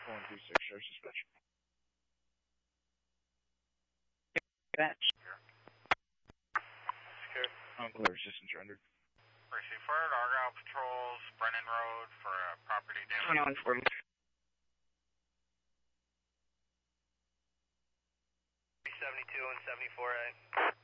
136, sheriff's dispatch. Dispatch. Secure. Clear assistance rendered. Receive forward, Argyle patrols, Brennan Road for property damage. 21 for 72 and 74A.